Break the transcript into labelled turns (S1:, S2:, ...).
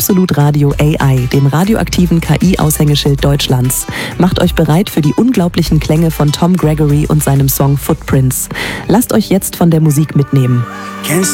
S1: Absolut Radio AI, dem radioaktiven KI-Aushängeschild Deutschlands. Macht euch bereit für die unglaublichen Klänge von Tom Gregory und seinem Song Footprints. Lasst euch jetzt von der Musik mitnehmen.